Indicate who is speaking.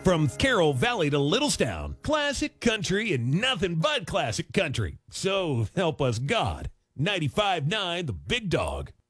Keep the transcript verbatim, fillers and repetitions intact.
Speaker 1: From Carroll Valley to Littlestown, classic country and nothing but classic country. So help us God. ninety-five point nine The Big Dog.